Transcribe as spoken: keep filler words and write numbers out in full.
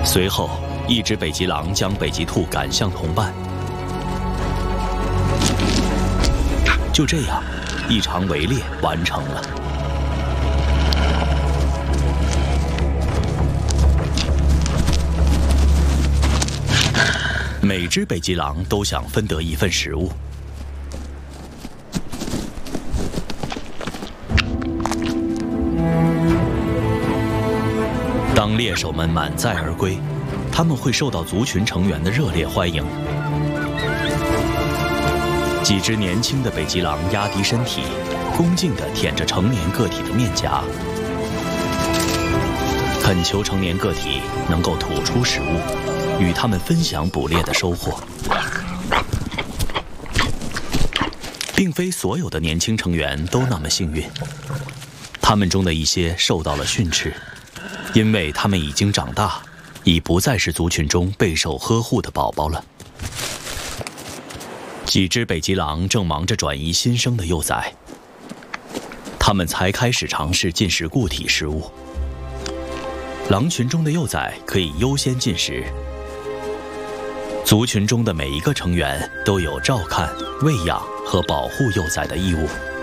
随后，一只北极狼将北极兔赶向同伴。就这样，一场围猎完成了。每只北极狼都想分得一份食物。当猎手们满载而归，他们会受到族群成员的热烈欢迎。几只年轻的北极狼压低身体，恭敬地舔着成年个体的面颊，恳求成年个体能够吐出食物，与他们分享捕猎的收获。并非所有的年轻成员都那么幸运，他们中的一些受到了训斥，因为他们已经长大，已不再是族群中备受呵护的宝宝了。几只北极狼正忙着转移新生的幼崽，它们才开始尝试进食固体食物。狼群中的幼崽可以优先进食。族群中的每一个成员都有照看、喂养和保护幼崽的义务。